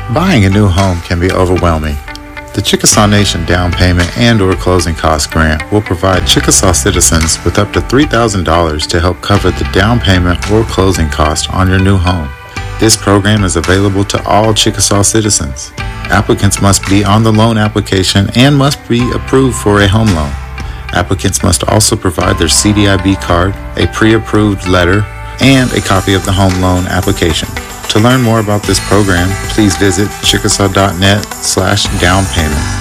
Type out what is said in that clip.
Buying a new home can be overwhelming. The Chickasaw Nation Down Payment and/or Closing Cost Grant will provide Chickasaw citizens with up to $3,000 to help cover the down payment or closing cost on your new home. This program is available to all Chickasaw citizens. Applicants must be on the loan application and must be approved for a home loan. Applicants must also provide their CDIB card, a pre-approved letter, and a copy of the home loan application. To learn more about this program, please visit chickasaw.net/downpayment.